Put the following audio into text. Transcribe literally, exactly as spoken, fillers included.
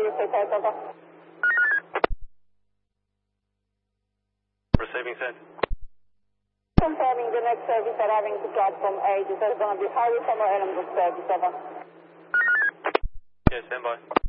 service, take over. Receiving send. Confirming the next service arriving to platform eight. Is there going to be highway from or element of service, over? Yeah, stand by.